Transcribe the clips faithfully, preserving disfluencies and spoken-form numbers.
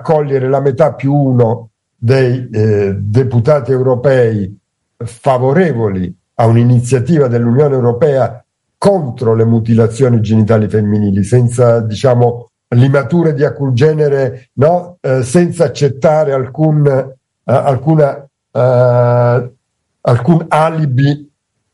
raccogliere la metà più uno dei eh, deputati europei favorevoli a un'iniziativa dell'Unione Europea contro le mutilazioni genitali femminili, senza, diciamo, limature di alcun genere, no? Eh, senza accettare alcun, eh, alcuna, eh, alcun alibi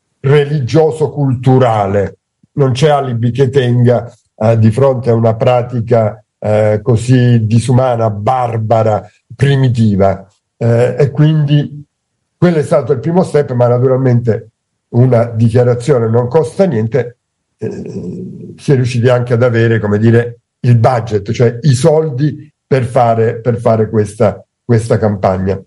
religioso-culturale. Non c'è alibi che tenga eh, di fronte a una pratica eh, così disumana, barbara, primitiva. Eh, e quindi quello è stato il primo step, ma naturalmente una dichiarazione non costa niente. Eh, si è riusciti anche ad avere, come dire, il budget, cioè i soldi per fare, per fare questa, questa campagna.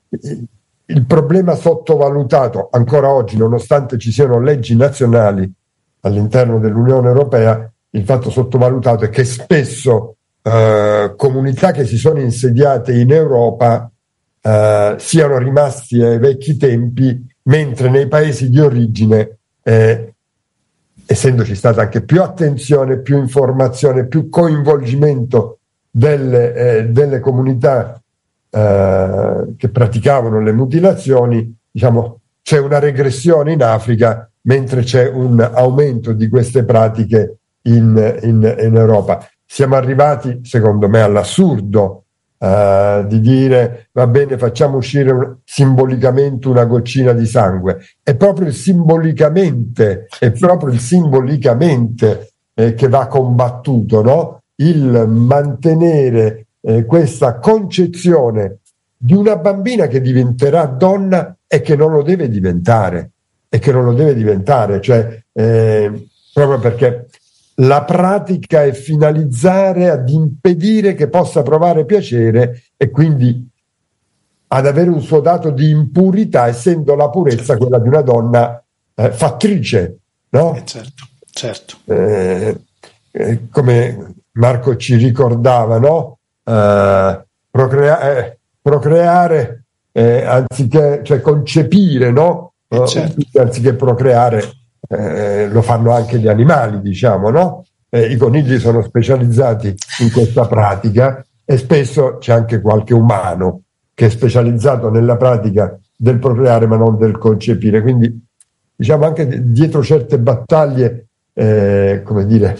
Il problema sottovalutato ancora oggi, nonostante ci siano leggi nazionali all'interno dell'Unione Europea, il fatto sottovalutato è che spesso eh, comunità che si sono insediate in Europa eh, siano rimasti ai vecchi tempi, mentre nei paesi di origine, eh, essendoci stata anche più attenzione, più informazione, più coinvolgimento delle, eh, delle comunità eh, che praticavano le mutilazioni, diciamo, c'è una regressione in Africa, mentre c'è un aumento di queste pratiche in, in, in Europa. Siamo arrivati, secondo me, all'assurdo Uh, di dire va bene, facciamo uscire un, simbolicamente una goccina di sangue. È proprio il simbolicamente, è proprio il simbolicamente eh, che va combattuto, no? Il mantenere eh, questa concezione di una bambina che diventerà donna e che non lo deve diventare, e che non lo deve diventare, cioè eh, proprio perché la pratica è finalizzare ad impedire che possa provare piacere e quindi ad avere un suo dato di impurità, essendo la purezza quella di una donna eh, fattrice, no? Eh certo, certo. Eh, eh, come Marco ci ricordava, no? Eh, procrea- eh, procreare eh, anziché, cioè concepire, no? Eh certo. Uh, anziché procreare. Eh, lo fanno anche gli animali, diciamo, no? Eh, i conigli sono specializzati in questa pratica e spesso c'è anche qualche umano che è specializzato nella pratica del procreare ma non del concepire. Quindi, diciamo, anche dietro certe battaglie, eh, come dire,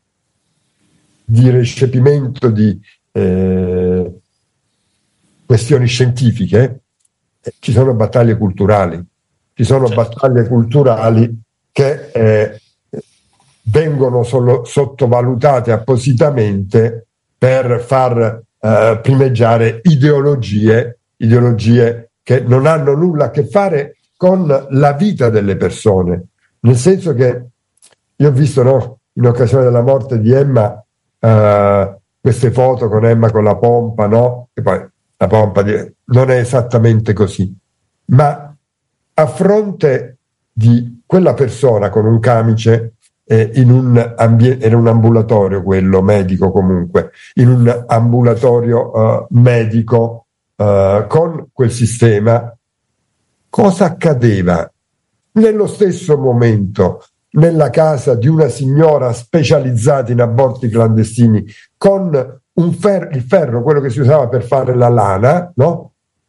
di recepimento di eh, questioni scientifiche, eh, ci sono battaglie culturali. Ci sono certo. battaglie culturali che eh, vengono solo sottovalutate appositamente per far eh, primeggiare ideologie, ideologie che non hanno nulla a che fare con la vita delle persone. Nel senso che io ho visto, no, in occasione della morte di Emma, eh, queste foto con Emma con la pompa, no? E poi la pompa di... non è esattamente così, ma a fronte di quella persona con un camice eh, in un ambiente, era un ambulatorio quello, medico comunque, in un ambulatorio uh, medico uh, con quel sistema, cosa accadeva? Nello stesso momento, nella casa di una signora specializzata in aborti clandestini, con un fer- il ferro, quello che si usava per fare la lana, no?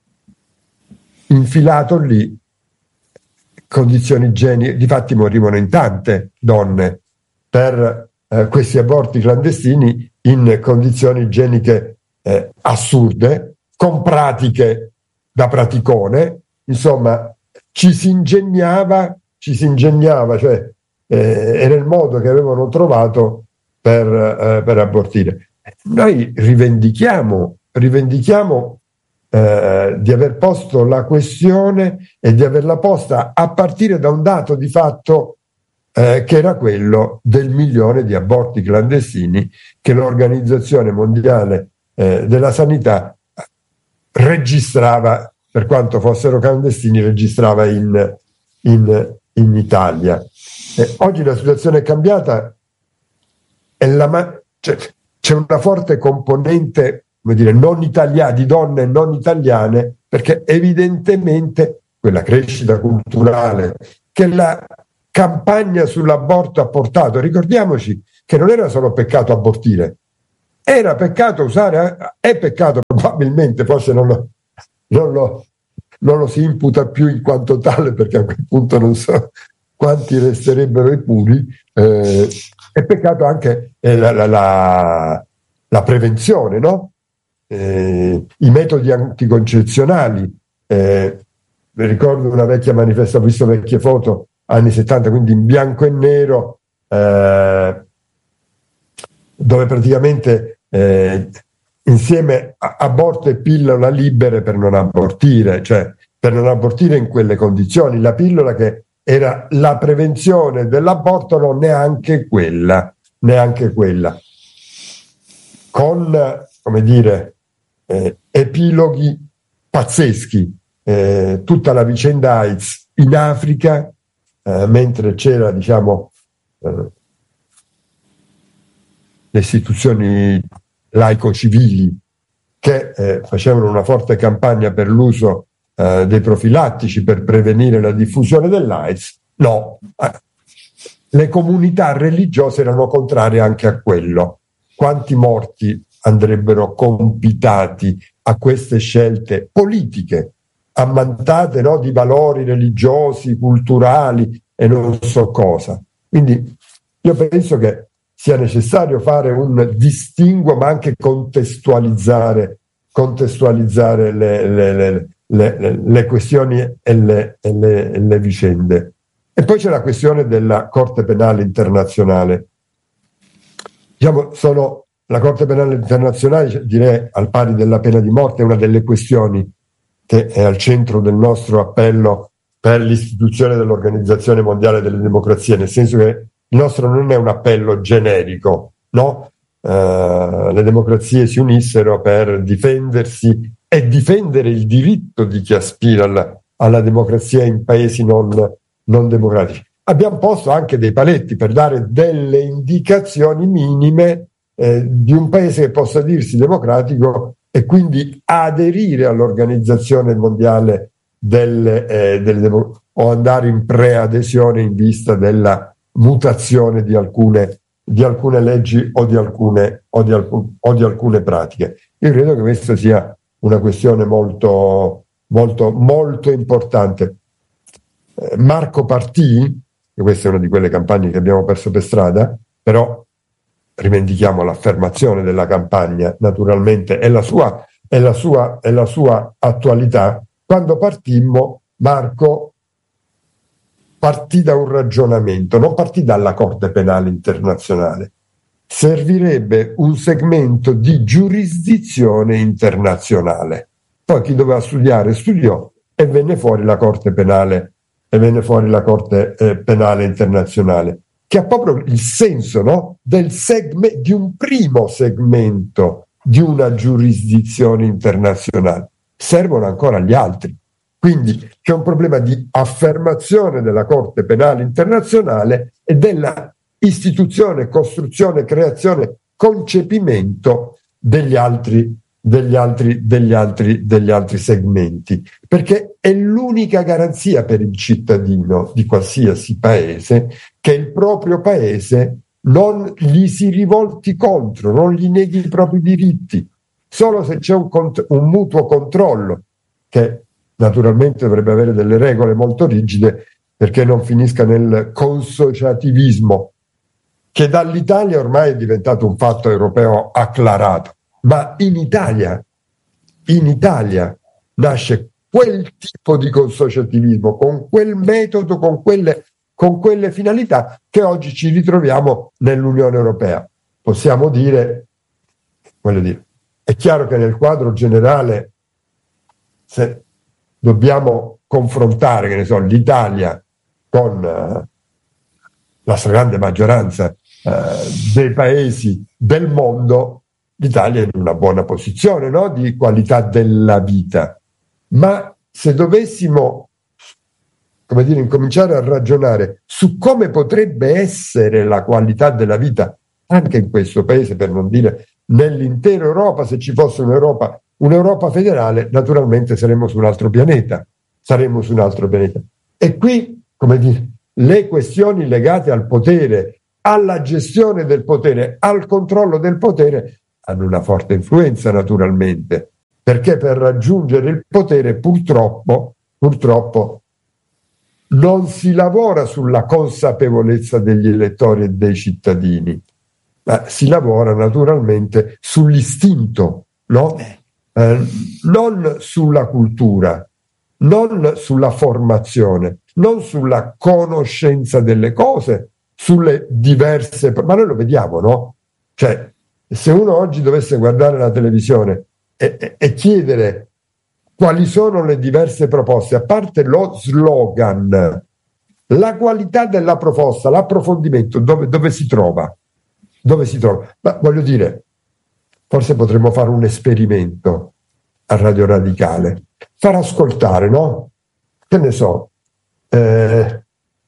Infilato lì, condizioni igieniche, difatti morivano in tante donne per eh, questi aborti clandestini in condizioni igieniche eh, assurde, con pratiche da praticone, insomma ci si ingegnava, ci si ingegnava, cioè eh, era il modo che avevano trovato per, eh, per abortire. Noi rivendichiamo, rivendichiamo Eh, di aver posto la questione e di averla posta a partire da un dato di fatto eh, che era quello del milione di aborti clandestini che l'Organizzazione Mondiale eh, della Sanità registrava, per quanto fossero clandestini, registrava in, in, in Italia. Eh, oggi la situazione è cambiata e la ma- cioè, c'è una forte componente, come dire, non italiana, di donne non italiane, perché evidentemente quella crescita culturale che la campagna sull'aborto ha portato, ricordiamoci che non era solo peccato abortire, era peccato usare, è peccato probabilmente, forse non lo, non lo, non lo si imputa più in quanto tale, perché a quel punto non so quanti resterebbero impuni, eh, è peccato anche eh, la, la, la, la prevenzione, no? Eh, i metodi anticoncezionali. Eh, mi ricordo una vecchia manifestazione, ho visto vecchie foto, anni settanta, quindi in bianco e nero, eh, dove praticamente eh, insieme a aborto e pillola libere per non abortire, cioè per non abortire in quelle condizioni, la pillola che era la prevenzione dell'aborto, non neanche quella, neanche quella, con, come dire, eh, epiloghi pazzeschi, eh, tutta la vicenda AIDS in Africa, eh, mentre c'era, diciamo, eh, le istituzioni laico-civili che eh, facevano una forte campagna per l'uso eh, dei profilattici per prevenire la diffusione dell'AIDS, no, eh, le comunità religiose erano contrarie anche a quello. Quanti morti andrebbero compitati a queste scelte politiche, ammantate, no, di valori religiosi, culturali e non so cosa. Quindi io penso che sia necessario fare un distinguo, ma anche contestualizzare, contestualizzare le, le, le, le, le questioni e le, e le, e le vicende. E poi c'è la questione della Corte Penale Internazionale. Diciamo, sono, la Corte Penale Internazionale, direi al pari della pena di morte, è una delle questioni che è al centro del nostro appello per l'istituzione dell'Organizzazione Mondiale delle Democrazie, nel senso che il nostro non è un appello generico, no? Uh, le democrazie si unissero per difendersi e difendere il diritto di chi aspira alla, alla democrazia in paesi non, non democratici. Abbiamo posto anche dei paletti per dare delle indicazioni minime eh, di un paese che possa dirsi democratico e quindi aderire all'Organizzazione Mondiale delle, eh, delle Democrazie o andare in preadesione in vista della mutazione di alcune, di alcune leggi o di alcune, o, di alcun, o di alcune pratiche. Io credo che questa sia una questione molto, molto, molto importante. Eh, Marco Partì, e questa è una di quelle campagne che abbiamo perso per strada, però rivendichiamo l'affermazione della campagna, naturalmente, e la sua, e la sua, e la sua attualità. Quando partimmo, Marco partì da un ragionamento, non partì dalla Corte Penale Internazionale. Servirebbe un segmento di giurisdizione internazionale. Poi chi doveva studiare studiò e venne fuori la Corte Penale e venne fuori la Corte eh, Penale Internazionale, che ha proprio il senso, no, del segme- di un primo segmento di una giurisdizione internazionale. Servono ancora gli altri. Quindi c'è un problema di affermazione della Corte Penale Internazionale e della istituzione, costruzione, creazione, concepimento degli altri, degli altri, degli altri, degli altri segmenti, perché è l'unica garanzia per il cittadino di qualsiasi paese che il proprio paese non gli si rivolti contro, non gli neghi i propri diritti. Solo se c'è un, cont- un mutuo controllo, che naturalmente dovrebbe avere delle regole molto rigide perché non finisca nel consociativismo, che dall'Italia ormai è diventato un fatto europeo acclarato. Ma in Italia, in Italia nasce quel tipo di consociativismo, con quel metodo, con quelle, con quelle finalità che oggi ci ritroviamo nell'Unione Europea. Possiamo dire, voglio dire, è chiaro che nel quadro generale, se dobbiamo confrontare, che ne so, l'Italia con uh, la stragrande maggioranza uh, dei paesi del mondo, l'Italia è in una buona posizione, no? Di qualità della vita. Ma se dovessimo, come dire, incominciare a ragionare su come potrebbe essere la qualità della vita anche in questo paese, per non dire nell'intera Europa, se ci fosse un'Europa, un'Europa federale, naturalmente saremmo su un altro pianeta, saremmo su un altro pianeta. E qui, come dire, le questioni legate al potere, alla gestione del potere, al controllo del potere, hanno una forte influenza naturalmente, perché per raggiungere il potere purtroppo, purtroppo non si lavora sulla consapevolezza degli elettori e dei cittadini, ma si lavora naturalmente sull'istinto, no? Eh, non sulla cultura, non sulla formazione, non sulla conoscenza delle cose, sulle diverse, ma noi lo vediamo, no? Cioè, se uno oggi dovesse guardare la televisione e, e, e chiedere quali sono le diverse proposte, a parte lo slogan, la qualità della proposta, l'approfondimento, dove, dove si trova? Dove si trova? Ma voglio dire, forse potremmo fare un esperimento a Radio Radicale, far ascoltare, no? Che ne so, eh,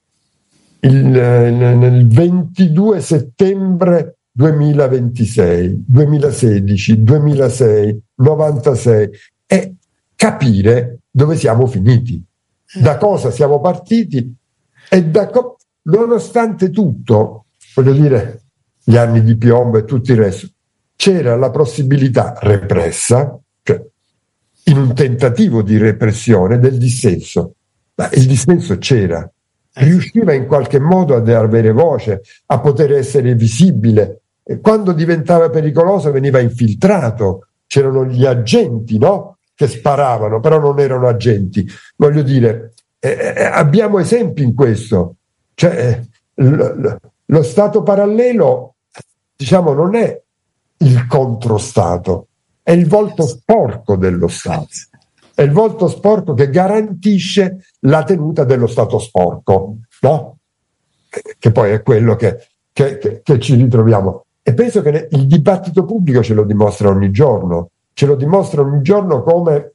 il, nel ventidue settembre duemilaventisei, duemilasedici, duemilasei, novantasei, e capire dove siamo finiti, da cosa siamo partiti e da co- nonostante tutto, voglio dire, gli anni di piombo e tutto il resto, c'era la possibilità repressa, cioè in un tentativo di repressione, del dissenso, ma il dissenso c'era, riusciva in qualche modo ad avere voce, a poter essere visibile, e quando diventava pericoloso veniva infiltrato, c'erano gli agenti, no? Che sparavano, però non erano agenti. Voglio dire, eh, eh, abbiamo esempi in questo. Cioè, eh, l- lo Stato parallelo, diciamo, non è il controstato, è il volto sporco dello Stato. È il volto sporco che garantisce la tenuta dello Stato sporco, no? Che poi è quello che, che, che, che ci ritroviamo. E penso che il dibattito pubblico ce lo dimostra ogni giorno. Ce lo dimostra ogni giorno come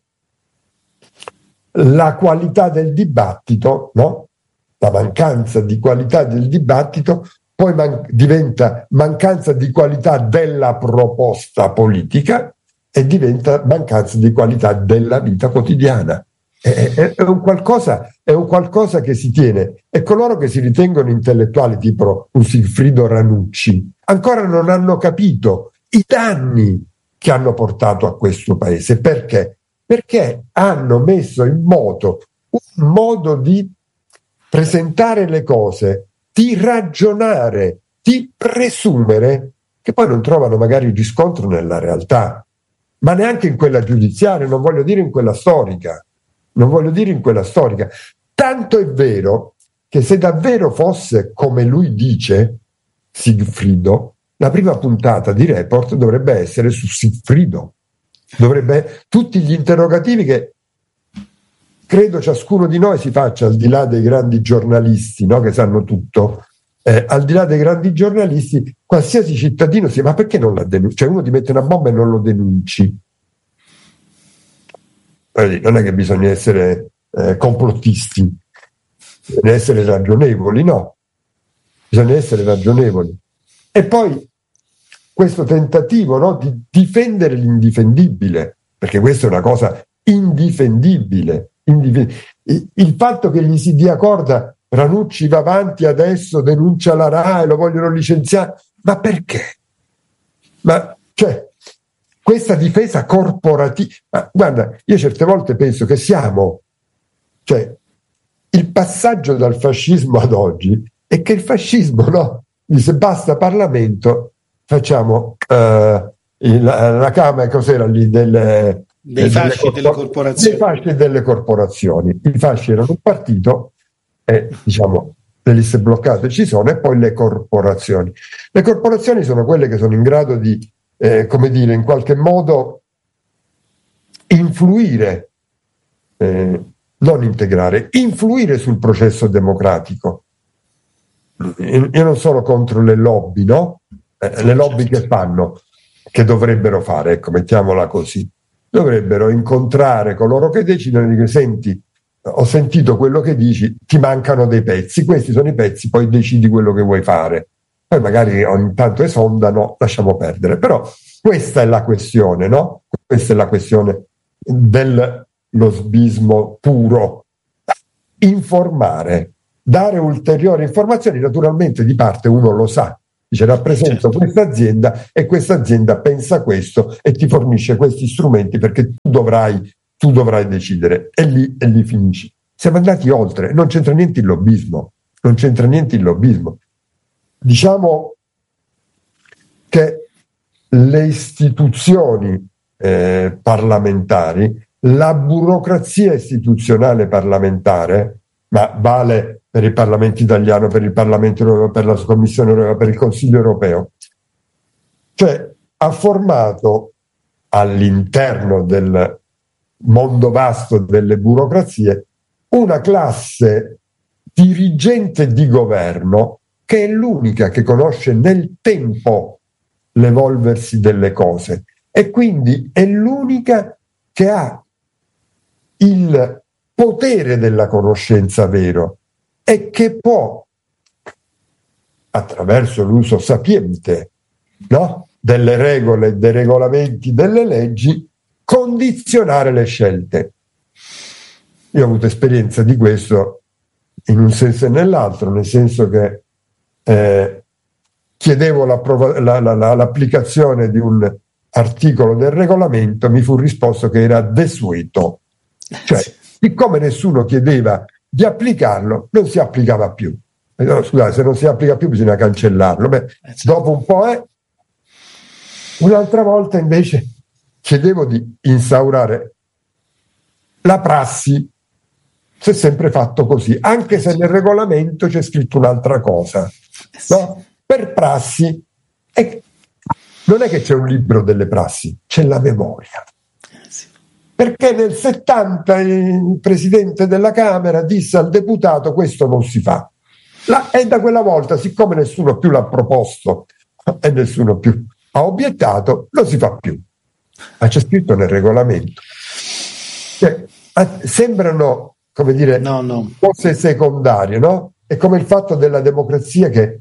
la qualità del dibattito, no? La mancanza di qualità del dibattito poi man- diventa mancanza di qualità della proposta politica e diventa mancanza di qualità della vita quotidiana. È, è, è, un qualcosa, è un qualcosa che si tiene. E coloro che si ritengono intellettuali, tipo un Sigfrido Ranucci, ancora non hanno capito i danni che hanno portato a questo paese. Perché? Perché hanno messo in moto un modo di presentare le cose, di ragionare, di presumere, che poi non trovano magari riscontro nella realtà, ma neanche in quella giudiziaria, non voglio dire in quella storica, non voglio dire in quella storica. Tanto è vero che se davvero fosse come lui dice, Sigfrido, la prima puntata di Report dovrebbe essere su Sigfrido. Dovrebbe tutti gli interrogativi che credo ciascuno di noi si faccia, al di là dei grandi giornalisti, no, che sanno tutto, eh, al di là dei grandi giornalisti, qualsiasi cittadino si ma perché non la denunci? Cioè uno ti mette una bomba e non lo denunci. Non è che bisogna essere eh, complottisti, bisogna essere ragionevoli, no? Bisogna essere ragionevoli. E poi questo tentativo, no, di difendere l'indifendibile, perché questa è una cosa indifendibile. Indif- il fatto che gli si dia corda, Ranucci va avanti adesso, denuncia la RAI, lo vogliono licenziare, ma perché? Ma cioè, questa difesa corporativa, ma guarda, io certe volte penso che siamo, cioè, il passaggio dal fascismo ad oggi è che il fascismo, no, dice basta Parlamento, facciamo uh, il, la Camera, cos'era lì, delle, dei fasci delle corporazioni. Dei fasci delle corporazioni. I fasci erano un partito e, diciamo, le liste bloccate ci sono, e poi le corporazioni. Le corporazioni sono quelle che sono in grado di, eh, come dire, in qualche modo influire, eh, non integrare, influire sul processo democratico. Io non sono contro le lobby, no? Eh, le lobby che fanno, che dovrebbero fare, ecco, mettiamola così, dovrebbero incontrare coloro che decidono e dire: senti, ho sentito quello che dici, ti mancano dei pezzi, questi sono i pezzi, poi decidi quello che vuoi fare. Poi magari ogni tanto esondano, lasciamo perdere. Però questa è la questione, no? Questa è la questione dello snobismo puro. Informare, dare ulteriori informazioni, naturalmente di parte uno lo sa, dice rappresento questa azienda e questa azienda pensa questo e ti fornisce questi strumenti perché tu dovrai, tu dovrai decidere, e lì, e lì finisci. Siamo andati oltre, non c'entra niente il lobbismo, non c'entra niente il lobbismo. Diciamo che le istituzioni eh, parlamentari, la burocrazia istituzionale parlamentare, ma vale per il Parlamento italiano, per il Parlamento europeo, per la Commissione europea, per il Consiglio europeo, cioè ha formato all'interno del mondo vasto delle burocrazie una classe dirigente di governo che è l'unica che conosce nel tempo l'evolversi delle cose e quindi è l'unica che ha il potere della conoscenza vero e che può, attraverso l'uso sapiente, no, delle regole, dei regolamenti, delle leggi, condizionare le scelte. Io ho avuto esperienza di questo in un senso e nell'altro, nel senso che eh, chiedevo la, la, la, l'applicazione di un articolo del regolamento, mi fu risposto che era desueto, cioè siccome nessuno chiedeva di applicarlo, non si applicava più. No, scusate, se non si applica più bisogna cancellarlo. Beh, dopo un po' è. Un'altra volta invece chiedevo di instaurare la prassi. Si è sempre fatto così, anche se nel regolamento c'è scritto un'altra cosa, no? Per prassi, e non è che c'è un libro delle prassi, c'è la memoria. Perché nel settanta il presidente della Camera disse al deputato questo non si fa. La, e da quella volta, siccome nessuno più l'ha proposto e nessuno più ha obiettato, non si fa più. Ma c'è scritto nel regolamento. Cioè, sembrano, come dire, no, no. cose secondarie, no? È come il fatto della democrazia che,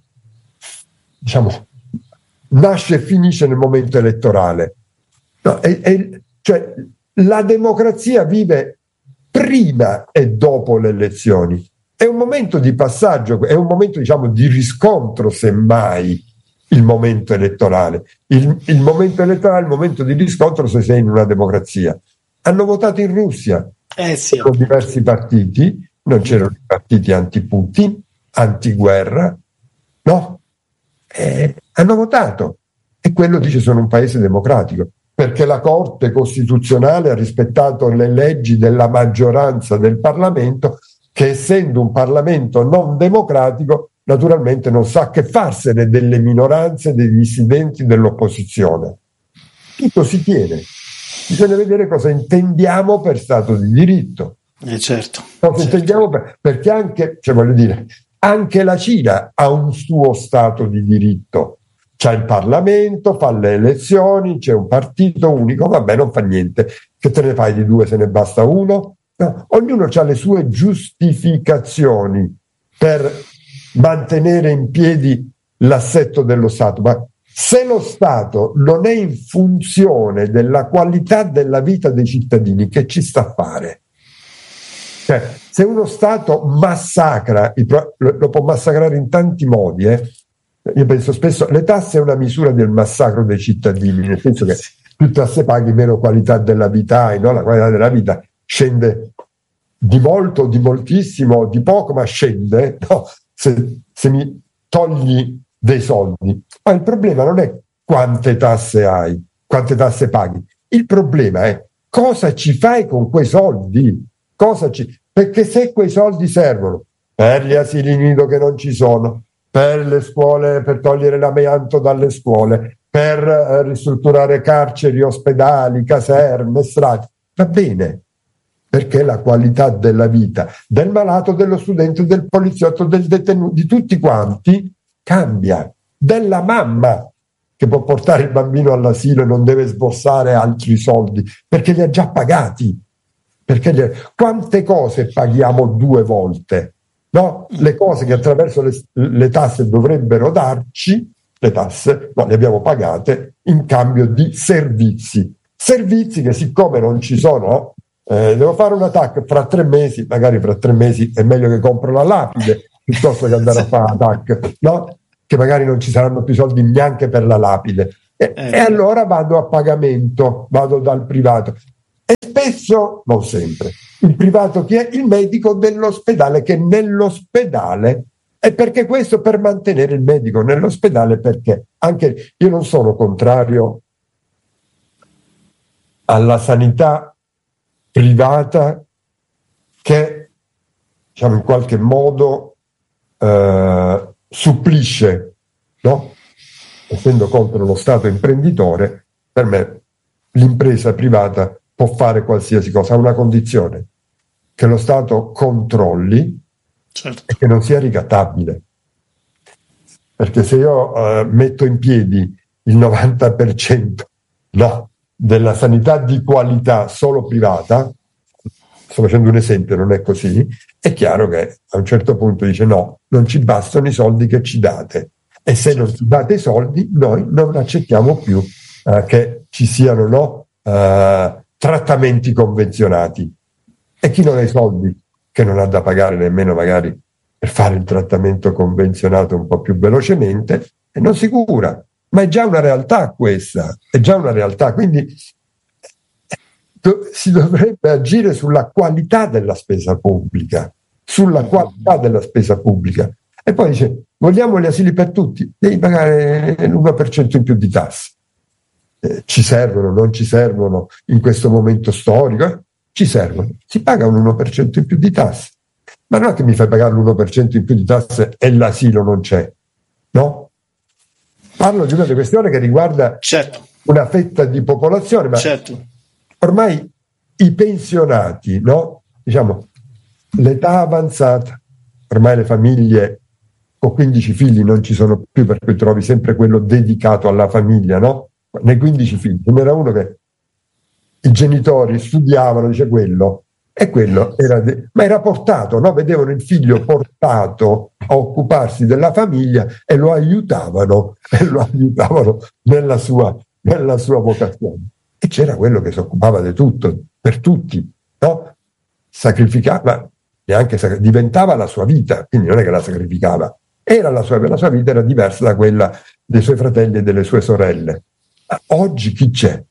diciamo, nasce e finisce nel momento elettorale. No, è, è, cioè, la democrazia vive prima e dopo le elezioni. È un momento di passaggio, è un momento, diciamo, di riscontro, semmai, il momento elettorale. Il, il momento elettorale è il momento di riscontro se sei in una democrazia. Hanno votato in Russia. Eh sì, c'erano diversi partiti, non c'erano i partiti anti-Putin, anti-guerra, no? Eh, hanno votato. E quello dice sono un paese democratico, perché la Corte Costituzionale ha rispettato le leggi della maggioranza del Parlamento, che essendo un Parlamento non democratico, naturalmente non sa che farsene delle minoranze, dei dissidenti, dell'opposizione. Tutto si tiene. Bisogna vedere cosa intendiamo per Stato di diritto. Eh certo, cosa certo. intendiamo per, perché anche, cioè voglio dire, anche la Cina ha un suo Stato di diritto. C'è il Parlamento, fa le elezioni, c'è un partito unico, vabbè, non fa niente. Che te ne fai di due se ne basta uno? No. Ognuno ha le sue giustificazioni per mantenere in piedi l'assetto dello Stato, ma se lo Stato non è in funzione della qualità della vita dei cittadini, che ci sta a fare? Cioè, se uno Stato massacra, lo può massacrare in tanti modi, eh? Io penso spesso, le tasse è una misura del massacro dei cittadini, nel senso che più tasse paghi, meno qualità della vita hai, no? La qualità della vita scende di molto, di moltissimo, di poco, ma scende, no? se, se mi togli dei soldi. Ma il problema non è quante tasse hai, quante tasse paghi. Il problema è cosa ci fai con quei soldi. Cosa ci... Perché se quei soldi servono per gli asili nido che non ci sono, per le scuole, per togliere l'amianto dalle scuole, per eh, ristrutturare carceri, ospedali, caserme, strade, va bene, perché la qualità della vita del malato, dello studente, del poliziotto, del detenuto, di tutti quanti cambia, della mamma che può portare il bambino all'asilo e non deve sborsare altri soldi perché li ha già pagati. Perché gli... quante cose paghiamo due volte, no? Le cose che attraverso le, le tasse dovrebbero darci, le tasse, no, le abbiamo pagate in cambio di servizi. Servizi che siccome non ci sono, eh, devo fare un attacco fra tre mesi, magari fra tre mesi è meglio che compro la lapide piuttosto che andare a fare un attacco, no? che magari non ci saranno più soldi neanche per la lapide. E, eh, e allora vado a pagamento, vado dal privato. E spesso, non sempre, il privato chi è? Il medico dell'ospedale, che nell'ospedale, e perché questo per mantenere il medico nell'ospedale, perché anche io non sono contrario alla sanità privata che, diciamo, in qualche modo eh, supplisce, no? Essendo contro lo Stato imprenditore, per me l'impresa privata può fare qualsiasi cosa, a una condizione: che lo Stato controlli, certo, e che non sia ricattabile. Perché se io eh, metto in piedi il novanta per cento, no, della sanità di qualità solo privata, sto facendo un esempio, non è così, è chiaro che a un certo punto dice no, non ci bastano i soldi che ci date, e se non ci date i soldi noi non accettiamo più eh, che ci siano, no, eh, trattamenti convenzionati. E chi non ha i soldi, che non ha da pagare nemmeno magari per fare il trattamento convenzionato un po' più velocemente, e non si cura. Ma è già una realtà questa, è già una realtà, quindi do, si dovrebbe agire sulla qualità della spesa pubblica, sulla qualità della spesa pubblica. E poi dice, vogliamo gli asili per tutti, devi pagare l'uno per cento in più di tasse. Eh, ci servono, non ci servono in questo momento storico? Eh? Ci servono, si paga un uno per cento in più di tasse. Ma non è che mi fai pagare l'uno per cento in più di tasse e l'asilo non c'è, no? Parlo di una questione che riguarda, certo, una fetta di popolazione, ma certo, ormai i pensionati, no? Diciamo, l'età avanzata, ormai le famiglie con quindici figli non ci sono più, per cui trovi sempre quello dedicato alla famiglia, no? Nei quindici figli ce n'era uno che i genitori studiavano, dice quello, e quello era, de- ma era portato, no? Vedevano il figlio portato a occuparsi della famiglia e lo aiutavano, e lo aiutavano nella sua, nella sua vocazione. E c'era quello che si occupava di tutto, per tutti, no? Sacrificava, neanche sac- diventava la sua vita, quindi non è che la sacrificava, era la sua, la sua vita era diversa da quella dei suoi fratelli e delle sue sorelle. Ma oggi chi c'è?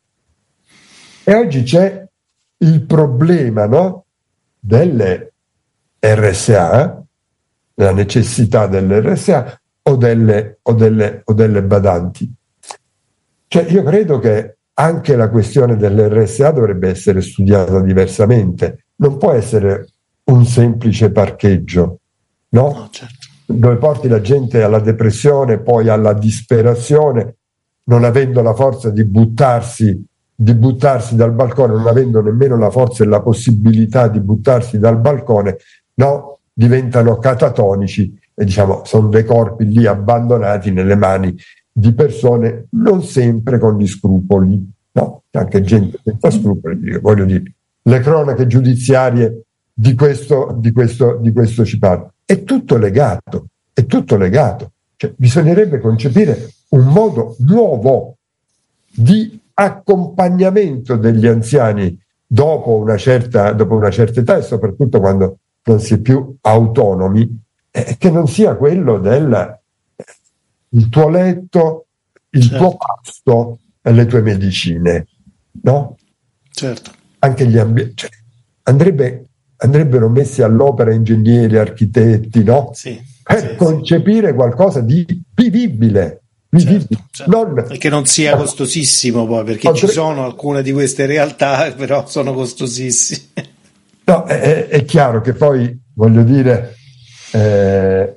E oggi c'è il problema, no? Delle R S A, la necessità delle R S A o delle, o delle, o delle badanti. Cioè, io credo che anche la questione delle R S A dovrebbe essere studiata diversamente. Non può essere un semplice parcheggio, no? No, certo. Dove porti la gente alla depressione, poi alla disperazione, non avendo la forza di buttarsi di buttarsi dal balcone, non avendo nemmeno la forza e la possibilità di buttarsi dal balcone, no, diventano catatonici e, diciamo, sono dei corpi lì abbandonati nelle mani di persone non sempre con gli scrupoli, no? C'è anche gente senza scrupoli, voglio dire, le cronache giudiziarie di questo, di questo, di questo ci parlano. È tutto legato, è tutto legato. Cioè, bisognerebbe concepire un modo nuovo di accompagnamento degli anziani dopo una certa, dopo una certa età, e soprattutto quando non si è più autonomi, eh, che non sia quello del il tuo letto, il certo. tuo pasto e le tue medicine, no? Certo. Anche gli ambienti, cioè, andrebbe, andrebbero messi all'opera ingegneri, architetti, no? Sì, per sì, concepire sì. qualcosa di vivibile. Certo, certo. Non, e che non sia costosissimo poi, perché potrebbe... ci sono alcune di queste realtà, però sono costosissime. No, è, è chiaro che poi, voglio dire, eh,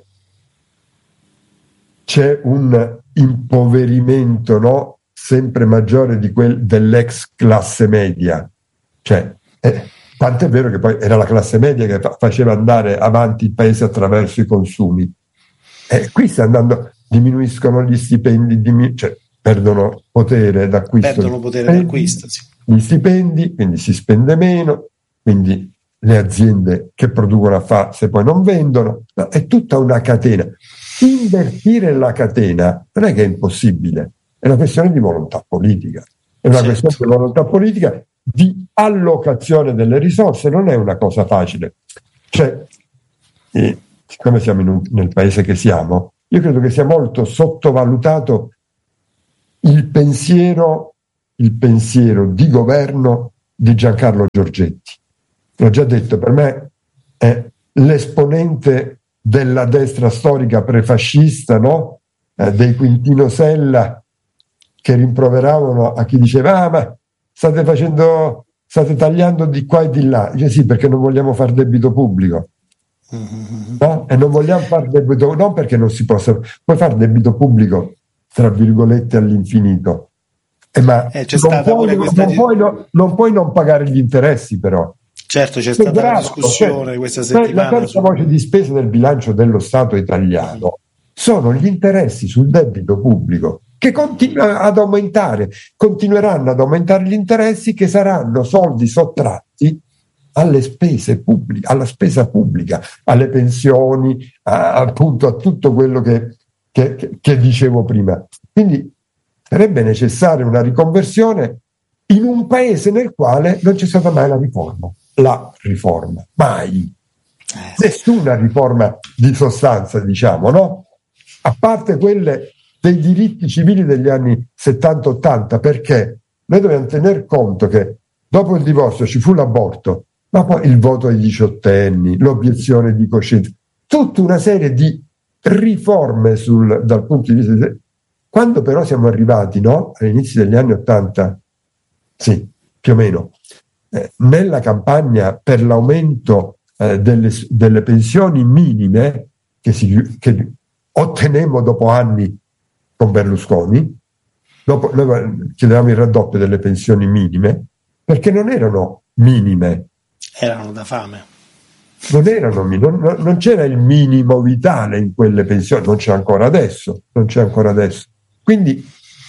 c'è un impoverimento, no, sempre maggiore di quel dell'ex classe media. Cioè, eh, tant'è vero che poi era la classe media che fa- faceva andare avanti il paese attraverso i consumi. E qui sta andando... diminuiscono gli stipendi, diminu- cioè perdono potere d'acquisto. Perdono potere d'acquisto, sì. Gli stipendi, quindi si spende meno, quindi le aziende che producono affari se poi non vendono, no, è tutta una catena. Invertire la catena non è che è impossibile, è una questione di volontà politica, è una certo. questione di volontà politica, di allocazione delle risorse, non è una cosa facile. Cioè, eh, siccome siamo in un, nel paese che siamo, io credo che sia molto sottovalutato il pensiero, il pensiero di governo di Giancarlo Giorgetti. L'ho già detto, per me è l'esponente della destra storica prefascista, no? Eh, dei Quintino Sella, che rimproveravano a chi diceva ah ma state facendo, state tagliando di qua e di là. Dice sì, perché non vogliamo fare debito pubblico. No? E non vogliamo fare debito, non perché non si possa, puoi fare debito pubblico tra virgolette all'infinito, eh, ma eh, c'è non, stata puoi, pure questa non, puoi, no, non puoi non pagare gli interessi, però. Certo, c'è Sei stata bravo, la discussione cioè, questa settimana. La terza su... voce di spesa del bilancio dello Stato italiano sono gli interessi sul debito pubblico, che continua ad aumentare, continueranno ad aumentare gli interessi, che saranno soldi sottratti alle spese pubbliche, alla spesa pubblica, alle pensioni, a, appunto a tutto quello che, che, che dicevo prima. Quindi sarebbe necessaria una riconversione in un paese nel quale non c'è stata mai la riforma. La riforma, mai. Nessuna riforma di sostanza, diciamo, no? A parte quelle dei diritti civili degli anni settanta ottanta, perché noi dobbiamo tener conto che dopo il divorzio ci fu l'aborto, ma poi il voto ai diciottenni, l'obiezione di coscienza, tutta una serie di riforme sul, dal punto di vista di... Quando però siamo arrivati, no, all'inizio degli anni ottanta, sì, più o meno, eh, nella campagna per l'aumento eh, delle, delle pensioni minime che, si, che ottenemmo dopo anni con Berlusconi, dopo, noi chiedevamo il raddoppio delle pensioni minime, perché non erano minime. Erano da fame. Non erano, non, non c'era il minimo vitale in quelle pensioni, non c'è ancora adesso, non c'è ancora adesso. Quindi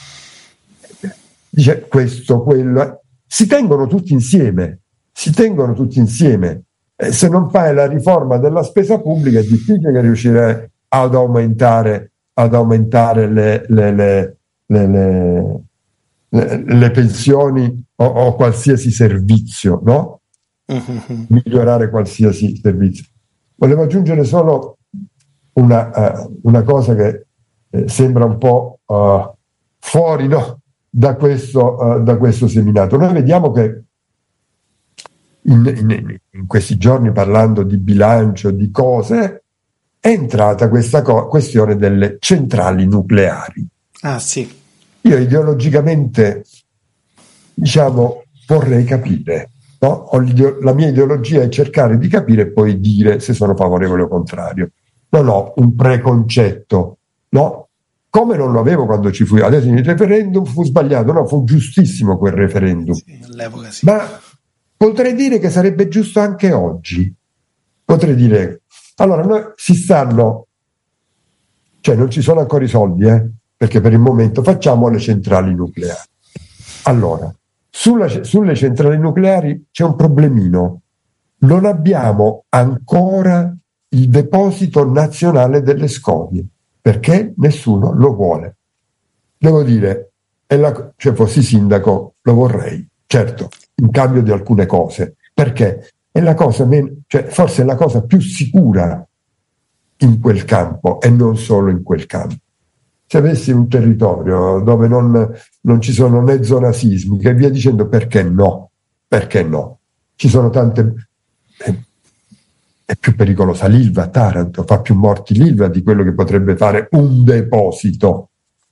dice questo, quello, si tengono tutti insieme, si tengono tutti insieme. Eh, se non fai la riforma della spesa pubblica è difficile che riuscirai ad aumentare, ad aumentare le, le, le, le, le, le, le pensioni o, o qualsiasi servizio, no? Uh-huh. Migliorare qualsiasi servizio. Volevo aggiungere solo una, uh, una cosa che eh, sembra un po' uh, fuori, no? Da questo, uh, da questo seminato. Noi vediamo che in, in, in questi giorni, parlando di bilancio, di cose, è entrata questa co- questione delle centrali nucleari. Ah sì. Io ideologicamente, diciamo, vorrei capire, no? La mia ideologia è cercare di capire e poi dire se sono favorevole o contrario. Non ho un preconcetto, no? Come non lo avevo quando ci fu, adesso il referendum fu sbagliato, no, fu giustissimo quel referendum. Sì, all'epoca sì. Ma potrei dire che sarebbe giusto anche oggi. Potrei dire, allora noi si stanno, cioè non ci sono ancora i soldi, eh, perché per il momento facciamo le centrali nucleari. Allora, sulla, sulle centrali nucleari c'è un problemino. Non abbiamo ancora il deposito nazionale delle scorie, perché nessuno lo vuole. Devo dire, è la, cioè fossi sindaco lo vorrei, certo, in cambio di alcune cose, perché è la cosa men- cioè forse è la cosa più sicura in quel campo e non solo in quel campo. Se avessi un territorio dove non, non ci sono né zone sismiche e via dicendo, perché no? Perché no? Ci sono tante... Eh, è più pericolosa l'Ilva, Taranto, fa più morti l'Ilva di quello che potrebbe fare un deposito.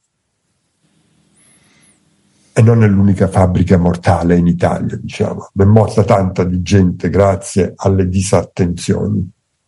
E non è l'unica fabbrica mortale in Italia, diciamo. È morta tanta di gente grazie alle disattenzioni.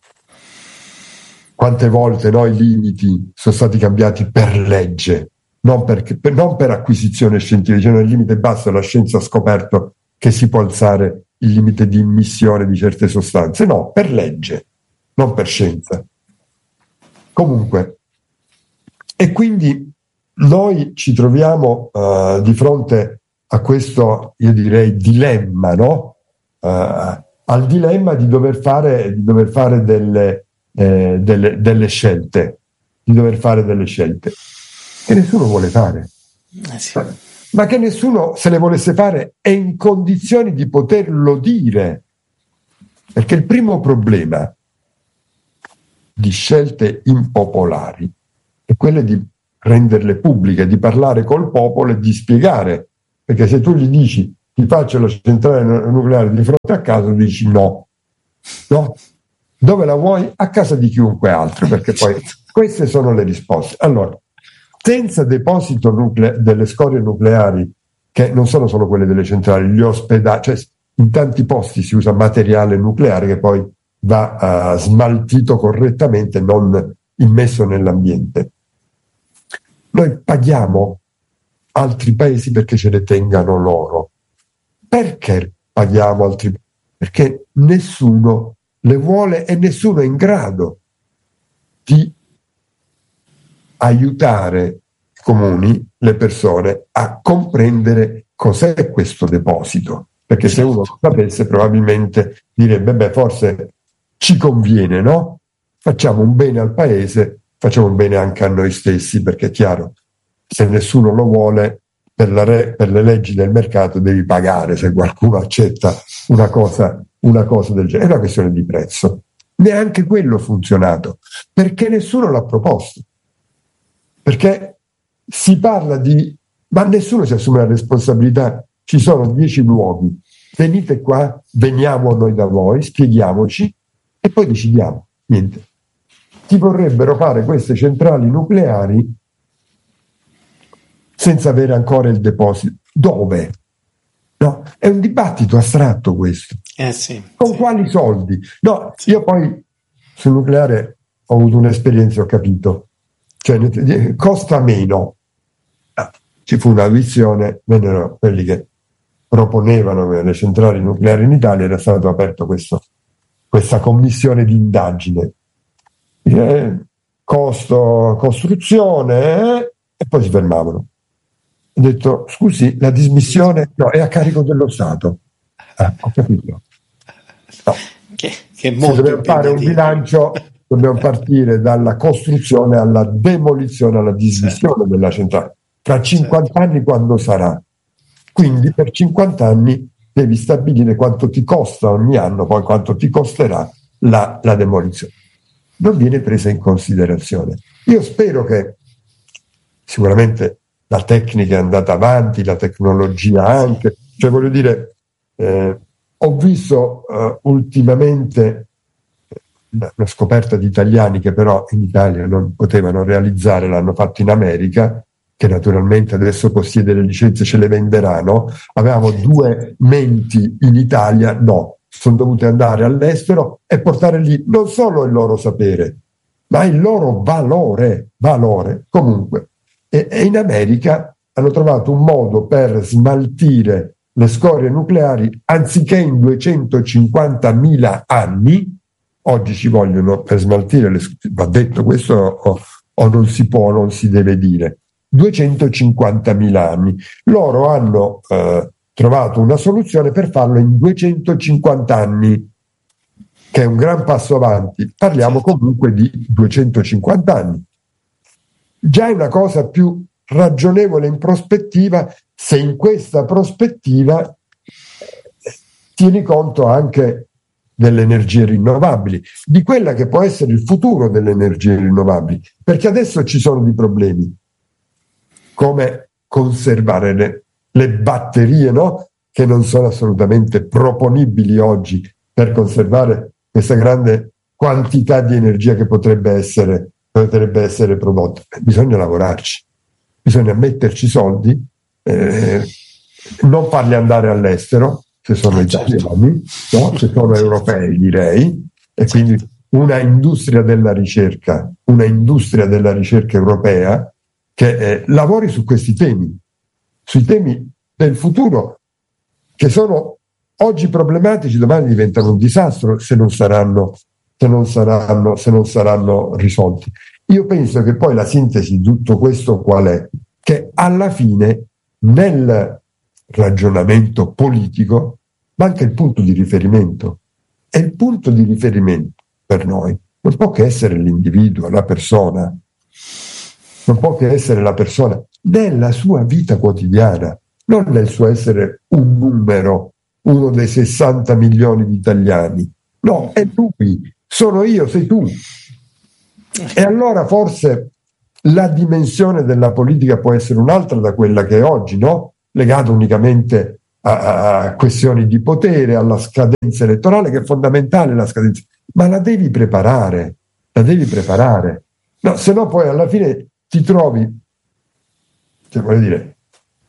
Quante volte no, i limiti sono stati cambiati per legge, non, perché, per, non per acquisizione scientifica, cioè il limite basso, la scienza ha scoperto che si può alzare il limite di immissione di certe sostanze, no, per legge, non per scienza. Comunque, e quindi noi ci troviamo uh, di fronte a questo, io direi, dilemma, no? Uh, al dilemma di dover fare, di dover fare delle, eh, delle, delle scelte, di dover fare delle scelte che nessuno vuole fare. Eh sì. Ma che nessuno, se le volesse fare, è in condizioni di poterlo dire. Perché il primo problema di scelte impopolari è quella di renderle pubbliche, di parlare col popolo e di spiegare, perché se tu gli dici ti faccio la centrale nucleare di fronte a casa, dici no, no, dove la vuoi? A casa di chiunque altro, perché poi queste sono le risposte. Allora, senza deposito nucle- delle scorie nucleari, che non sono solo quelle delle centrali, gli ospedali, cioè in tanti posti si usa materiale nucleare che poi va uh, smaltito correttamente, non immesso nell'ambiente. Noi paghiamo altri paesi perché ce le tengano loro. Perché paghiamo altri paesi? Perché nessuno le vuole e nessuno è in grado di aiutare i comuni, le persone, a comprendere cos'è questo deposito. Perché se uno lo sapesse probabilmente direbbe, beh, forse ci conviene, no? Facciamo un bene al paese, facciamo un bene anche a noi stessi, perché è chiaro, se nessuno lo vuole, per, la re, per le leggi del mercato devi pagare se qualcuno accetta una cosa, una cosa del genere. È una questione di prezzo. Neanche quello ha funzionato, perché nessuno l'ha proposto. Perché si parla di... ma nessuno si assume la responsabilità. Ci sono dieci luoghi, venite qua, veniamo noi da voi, spieghiamoci e poi decidiamo. Niente. Ti vorrebbero fare queste centrali nucleari senza avere ancora il deposito. Dove? No, è un dibattito astratto questo. Eh sì, Con sì. quali soldi? No, sì. Io poi sul nucleare ho avuto un'esperienza, ho capito. Cioè, costa meno. Ah, ci fu un'audizione, vennero quelli che proponevano le centrali nucleari in Italia, era stato aperto questo, questa commissione di indagine. Eh, costo, costruzione, eh, e poi si fermavano. Ho detto, scusi, la dismissione no, è a carico dello Stato. Ah, ho capito. No. Che, che è molto se dobbiamo fare un bilancio, dobbiamo partire dalla costruzione alla demolizione, alla dismissione certo. della centrale. Tra cinquanta certo. anni quando sarà? Quindi per cinquanta anni devi stabilire quanto ti costa ogni anno, poi quanto ti costerà la, la demolizione. Non viene presa in considerazione. Io spero che sicuramente la tecnica è andata avanti, la tecnologia anche, cioè voglio dire, eh, ho visto uh, ultimamente una, una scoperta di italiani che però in Italia non potevano realizzare, l'hanno fatto in America, che naturalmente adesso possiede le licenze, ce le venderanno. Avevamo due menti in Italia, no, sono dovute andare all'estero e portare lì non solo il loro sapere, ma il loro valore, valore comunque. E, e in America hanno trovato un modo per smaltire le scorie nucleari anziché in duecentocinquantamila anni, oggi ci vogliono per smaltire le scorie, va detto questo o, o non si può, non si deve dire, duecentocinquantamila anni. Loro hanno eh, trovato una soluzione per farlo in duecentocinquanta anni, che è un gran passo avanti. Parliamo comunque di duecentocinquanta anni. Già è una cosa più ragionevole in prospettiva, se in questa prospettiva tieni conto anche delle energie rinnovabili, di quella che può essere il futuro delle energie rinnovabili, perché adesso ci sono dei problemi, come conservare le, le batterie, no? Che non sono assolutamente proponibili oggi per conservare questa grande quantità di energia che potrebbe essere, potrebbe essere prodotta. Bisogna lavorarci, bisogna metterci soldi, eh, non farli andare all'estero, se sono italiani, no? Se sono europei direi, e quindi una industria della ricerca, una industria della ricerca europea che eh, lavori su questi temi, sui temi del futuro, che sono oggi problematici, domani diventano un disastro se non saranno, se non saranno, se non saranno risolti. Io penso che poi la sintesi di tutto questo qual è? Che alla fine nel ragionamento politico manca il punto di riferimento, e il punto di riferimento per noi non può che essere l'individuo, la persona, non può che essere la persona nella sua vita quotidiana, non nel suo essere un numero, uno dei sessanta milioni di italiani. No, è lui, sono io, sei tu. E allora forse la dimensione della politica può essere un'altra da quella che è oggi, no? Legata unicamente a, a questioni di potere, alla scadenza elettorale, che è fondamentale la scadenza, ma la devi preparare, la devi preparare. No, se no poi alla fine ti trovi, cioè voglio dire,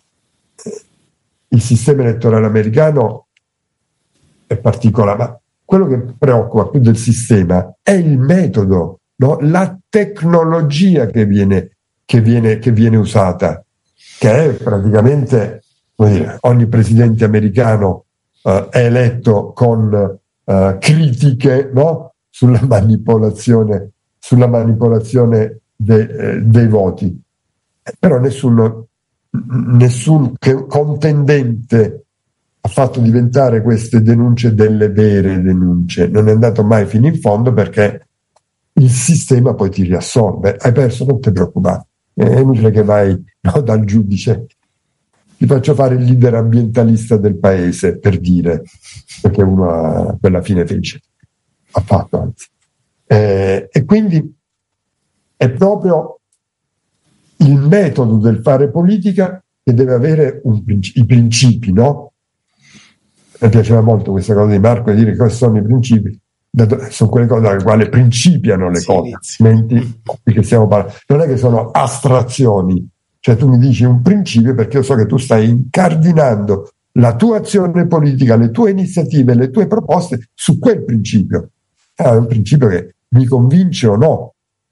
il sistema elettorale americano è particolare, ma quello che preoccupa più del sistema è il metodo, no? La tecnologia che viene, che viene, che viene usata, che è praticamente, come dire, ogni presidente americano uh, è eletto con uh, critiche, no? sulla manipolazione, sulla manipolazione de, eh, dei voti, eh, però nessun, nessun contendente ha fatto diventare queste denunce delle vere denunce, non è andato mai fino in fondo, perché il sistema poi ti riassorbe. Hai perso, non ti preoccupare, è inutile che vai, no, dal giudice, ti faccio fare il leader ambientalista del paese, per dire, perché uno a quella fine fece, ha fatto anzi. Eh, e quindi è proprio il metodo del fare politica che deve avere un princi- i principi, no? Mi piaceva molto questa cosa di Marco, di dire cosa sono i principi, sono quelle cose dalle quali principiano le sì, cose, altrimenti che stiamo parlando. Non è che sono astrazioni, cioè tu mi dici un principio perché io so che tu stai incardinando la tua azione politica, le tue iniziative, le tue proposte su quel principio. È un principio che mi convince o no.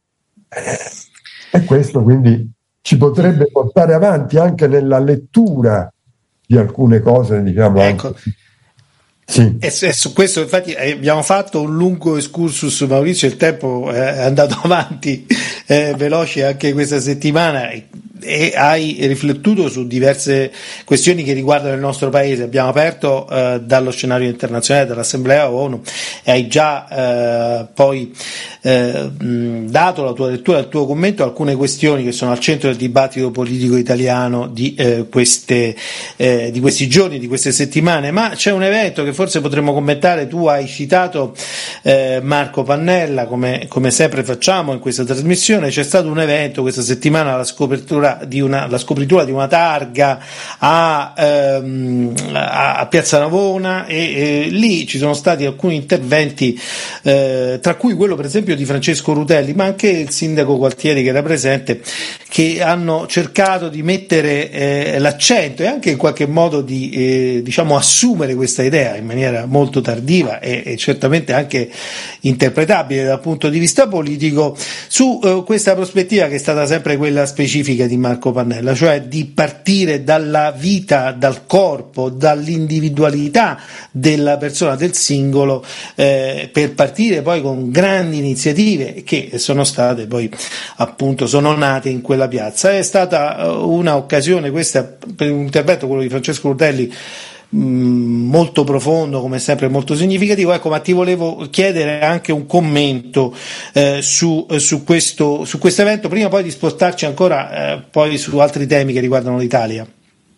E questo quindi ci potrebbe portare avanti anche nella lettura di alcune cose, diciamo. Ecco. Anche. Sì. E su questo infatti abbiamo fatto un lungo excursus, Maurizio, il tempo è andato avanti eh, veloce anche questa settimana, e, e hai riflettuto su diverse questioni che riguardano il nostro paese. Abbiamo aperto eh, dallo scenario internazionale, dall'Assemblea ONU, e hai già eh, poi eh, dato la tua lettura, il tuo commento a alcune questioni che sono al centro del dibattito politico italiano di, eh, queste, eh, di questi giorni, di queste settimane. Ma c'è un evento che forse potremmo commentare. Tu hai citato eh, Marco Pannella, come, come sempre facciamo in questa trasmissione. C'è stato un evento questa settimana, la scopertura di una, la scopritura di una targa a, ehm, a, a Piazza Navona, e, e lì ci sono stati alcuni interventi, eh, tra cui quello per esempio di Francesco Rutelli, ma anche il sindaco Gualtieri che era presente, che hanno cercato di mettere eh, l'accento e anche in qualche modo di eh, diciamo assumere questa idea in maniera molto tardiva e, e certamente anche interpretabile dal punto di vista politico, su eh, questa prospettiva che è stata sempre quella specifica di Marco Pannella, cioè di partire dalla vita, dal corpo, dall'individualità della persona, del singolo, eh, per partire poi con grandi iniziative che sono state poi appunto sono nate in quella piazza. È stata una occasione questa per un intervento, quello di Francesco Rutelli, molto profondo, come sempre molto significativo. Ecco, ma ti volevo chiedere anche un commento eh, su, su questo su questo evento, prima poi di spostarci ancora eh, poi su altri temi che riguardano l'Italia.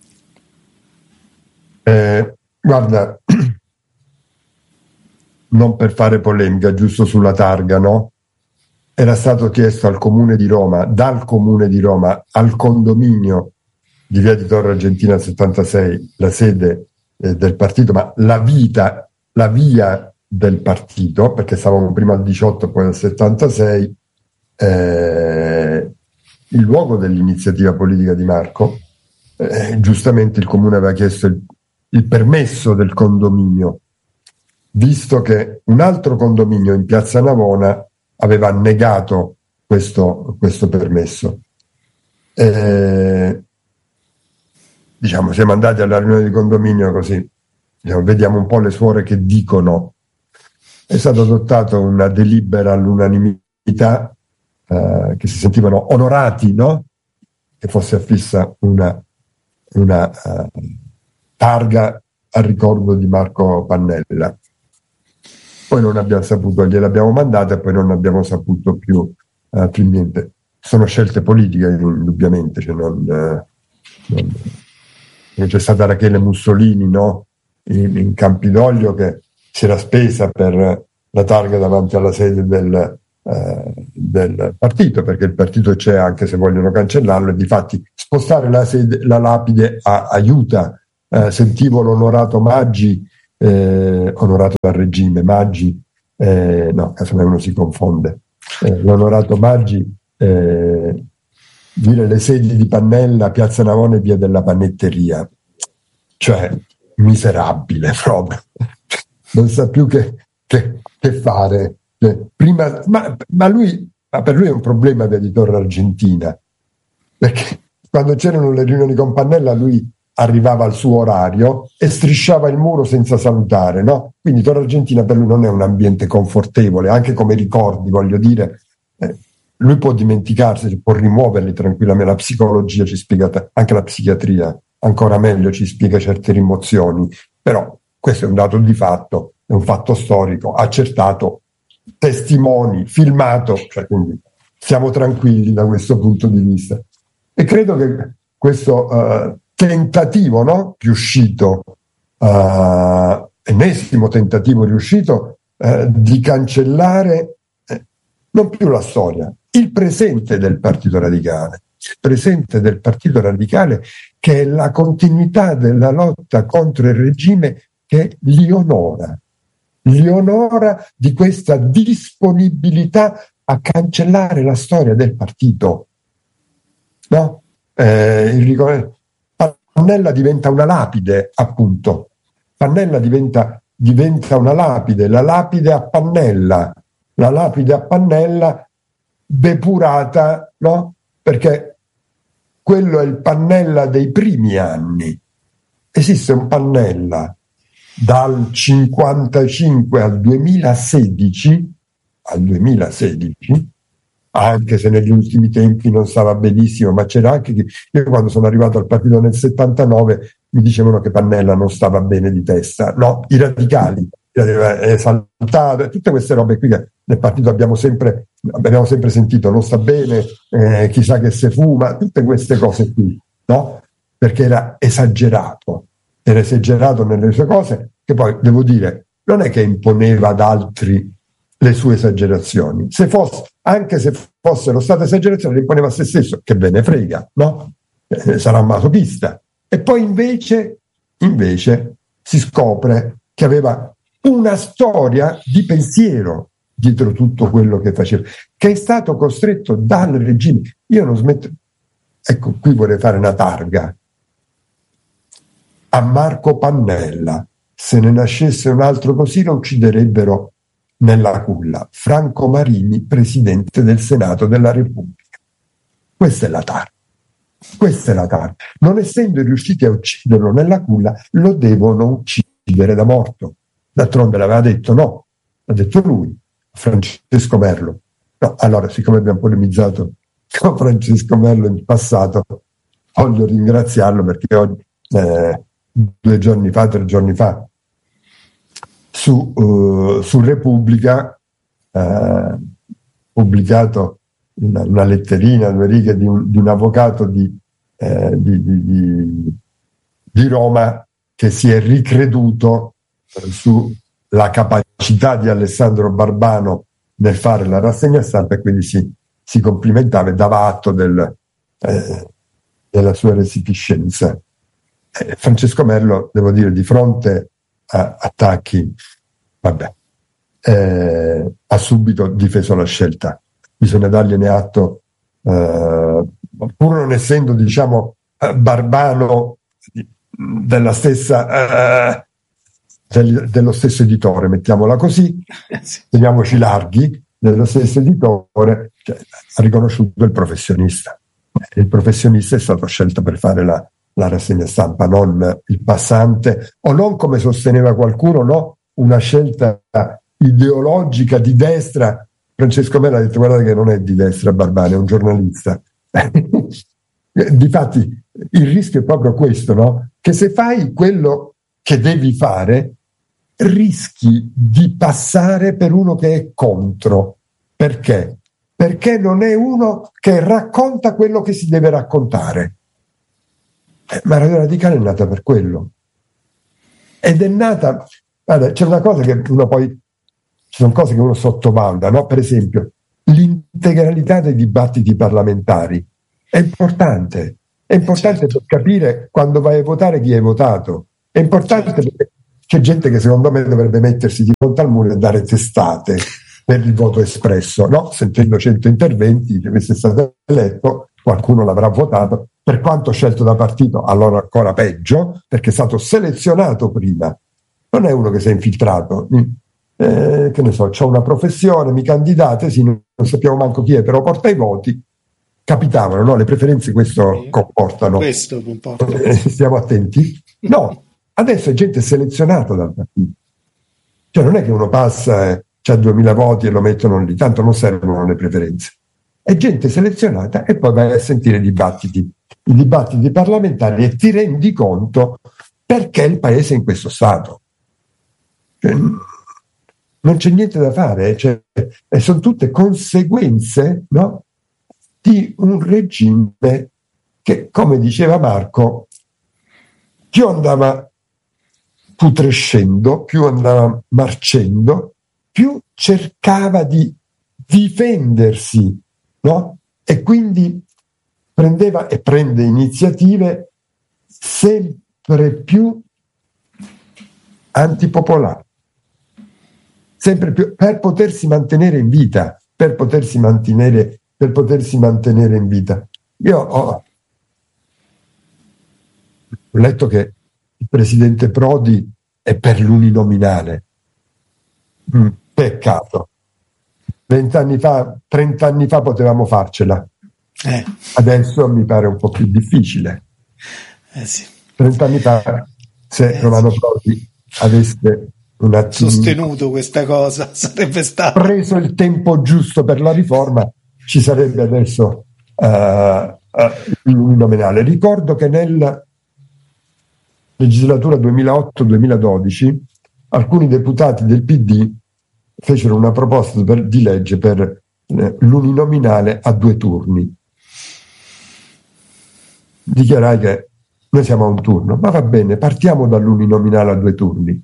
Eh, guarda, non per fare polemica, giusto sulla targa, no? Era stato chiesto al Comune di Roma, dal Comune di Roma al condominio di Via di Torre Argentina settantasei, la sede eh, del partito, ma la vita, la via del partito, perché stavamo prima al diciotto, poi al settantasei, eh, il luogo dell'iniziativa politica di Marco. Eh, giustamente il Comune aveva chiesto il, il permesso del condominio, visto che un altro condominio in Piazza Navona aveva negato questo, questo permesso. Eh, diciamo, siamo andati alla riunione di condominio così, diciamo, vediamo un po' le suore che dicono. È stata adottata una delibera all'unanimità, eh, che si sentivano onorati, no? Che fosse affissa una, una uh, targa al ricordo di Marco Pannella. Poi non abbiamo saputo, gliel'abbiamo mandata e poi non abbiamo saputo più, uh, più niente. Sono scelte politiche, indubbiamente. Cioè non, uh, non, c'è stata Rachele Mussolini, no? In, in Campidoglio, che si era spesa per la targa davanti alla sede del, eh, del partito, perché il partito c'è anche se vogliono cancellarlo, e difatti spostare la, sede, la lapide a, aiuta. Eh, sentivo l'onorato Maggi, eh, onorato dal regime, Maggi, eh, no, casomai uno si confonde, eh, l'onorato Maggi eh, dire le sedi di Pannella, Piazza Navone, via della Panetteria, cioè miserabile proprio, non sa più che, che, che fare. Prima, ma, ma lui, ma per lui è un problema via di Torre Argentina, perché quando c'erano le riunioni con Pannella lui arrivava al suo orario e strisciava il muro senza salutare, no? Quindi Torre Argentina per lui non è un ambiente confortevole, anche come ricordi, voglio dire, eh, lui può dimenticarsi, può rimuoverli tranquillamente, la psicologia ci spiega, anche la psichiatria ancora meglio ci spiega certe rimozioni, però questo è un dato di fatto, è un fatto storico, accertato, testimoni, filmato, cioè, quindi siamo tranquilli da questo punto di vista. E credo che questo uh, tentativo, no, riuscito, uh, ennesimo tentativo riuscito uh, di cancellare eh, non più la storia, il presente del Partito Radicale, il presente del Partito Radicale che è la continuità della lotta contro il regime che li onora, li onora di questa disponibilità a cancellare la storia del partito. No? Eh, il, Pannella diventa una lapide, appunto. Pannella diventa, diventa una lapide, la lapide a Pannella, la lapide a Pannella depurata, no? Perché quello è il Pannella dei primi anni. Esiste un Pannella dal cinquantacinque al duemilasedici, al duemilasedici, anche se negli ultimi tempi non stava benissimo, ma c'era anche chi, io quando sono arrivato al partito nel settantanove mi dicevano che Pannella non stava bene di testa, no, i radicali, è saltato, tutte queste robe qui che nel partito abbiamo sempre, abbiamo sempre sentito, non sta bene, eh, chissà che se fuma, tutte queste cose qui, no? Perché era esagerato, era esagerato nelle sue cose, che poi devo dire, non è che imponeva ad altri le sue esagerazioni, se fosse, anche se fossero state esagerazioni, le imponeva a se stesso, che ve ne frega, no? Eh, sarà masochista. E poi invece, invece si scopre che aveva una storia di pensiero dietro tutto quello che faceva, che è stato costretto dal regime. Io non smetto, ecco, qui vorrei fare una targa a Marco Pannella. Se ne nascesse un altro così lo ucciderebbero nella culla. Franco Marini, presidente del Senato della Repubblica. Questa è la targa. Questa è la targa. Non essendo riusciti a ucciderlo nella culla, lo devono uccidere da morto. D'altronde l'aveva detto, no, l'ha detto lui, Francesco Merlo. No, allora, siccome abbiamo polemizzato con Francesco Merlo in passato, voglio ringraziarlo perché oggi, eh, due giorni fa, tre giorni fa, su, uh, su Repubblica, uh, pubblicato una, una letterina, due righe di un, di un avvocato di, eh, di, di, di, di Roma che si è ricreduto eh, sulla capacità di Alessandro Barbano nel fare la rassegna stampa, e quindi si, si complimentava e dava atto del, eh, della sua resipiscenza. Eh, Francesco Merlo, devo dire, di fronte a attacchi, vabbè, eh, ha subito difeso la scelta. Bisogna dargliene atto, eh, pur non essendo, diciamo, Barbano della stessa, eh, del, dello stesso editore, mettiamola così, teniamoci larghi, dello stesso editore, cioè, ha riconosciuto il professionista. Il professionista è stato scelto per fare la la rassegna stampa, non il passante, o non, come sosteneva qualcuno, no, una scelta ideologica di destra. Francesco Merlo ha detto: guardate che non è di destra Barbano, è un giornalista. Difatti il rischio è proprio questo, no? Che se fai quello che devi fare rischi di passare per uno che è contro. Perché? Perché non è uno che racconta quello che si deve raccontare. Eh, ma Radio Radicale è nata per quello, ed è nata, guarda, c'è una cosa che uno poi, ci sono cose che uno sottovaluta, no? Per esempio, l'integralità dei dibattiti parlamentari. È importante, è importante certo. per capire quando vai a votare chi hai votato. È importante certo. perché c'è gente che secondo me dovrebbe mettersi di fronte al muro e dare testate per il voto espresso, no? Sentendo cento interventi, se questo è stato eletto, qualcuno l'avrà votato, per quanto scelto da partito, allora ancora peggio, perché è stato selezionato prima. Non è uno che si è infiltrato, eh, che ne so, c'ho una professione, mi candidate, sì, non sappiamo manco chi è, però porta i voti. Capitavano, no? Le preferenze questo sì. comportano. Questo comporta. Eh, stiamo attenti. No, adesso è gente selezionata dal partito. Cioè non è che uno passa e c'ha duemila voti e lo mettono lì, tanto non servono le preferenze. È gente selezionata e poi vai a sentire i dibattiti, i dibattiti parlamentari e ti rendi conto perché il paese è in questo stato. Cioè, non c'è niente da fare, cioè, e sono tutte conseguenze, no? Di un regime che, come diceva Marco, più andava putrescendo, più andava marcendo, più cercava di difendersi, no? E quindi prendeva e prende iniziative sempre più antipopolari, sempre più per potersi mantenere in vita, per potersi mantenere, per potersi mantenere in vita. Io ho letto che il presidente Prodi è per l'uninominale. Mm, peccato. Vent'anni fa, trent'anni fa potevamo farcela. Eh. Adesso mi pare un po' più difficile. Eh sì. Trent'anni fa, se eh Romano sì. Prodi avesse un attimo sostenuto questa cosa, sarebbe stato preso il tempo giusto per la riforma, ci sarebbe adesso uh, uh, l'uninominale. Ricordo che nella legislatura duemilaotto duemiladodici alcuni deputati del P D fecero una proposta per, di legge per eh, l'uninominale a due turni. Dichiarai che noi siamo a un turno, ma va bene, partiamo dall'uninominale a due turni.